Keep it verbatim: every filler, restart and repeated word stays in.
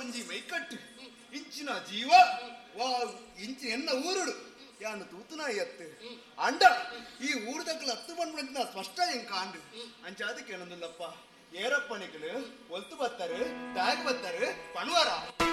ಒಂಜಿ ಮೈಕಟ್ಟು ಇಂಚಿನ ಜೀವ ವಾ ಇಂಚಿ ಎನ್ನ ಊರುಡು ಯಾನು ತೂತುನ ಎತ್ತು ಅಂಡ ಈ ಊರು ತಕ್ಕಲ ಹತ್ತು ಬಂದ್ಬಿಡ ಸ್ಪಷ್ಟ ಹೆಂಗ್ ಕಾಂಡು ಅಂಚಾದ ಕೇಳಂದಿಲ್ಲಪ್ಪ ಏರಪ್ಪನಿಗಳು ಒಲ್ತು ಬತ್ತಾರೆ ಟ್ಯಾಗ್ ಬತ್ತಾರೆ ಪಣವಾರ